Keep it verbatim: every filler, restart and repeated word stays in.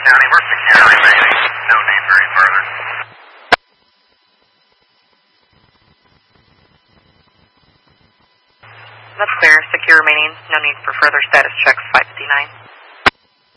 County, we're secure remaining. No need for any further. That's clear. Secure remaining. No need for further status checks. five fifty-nine.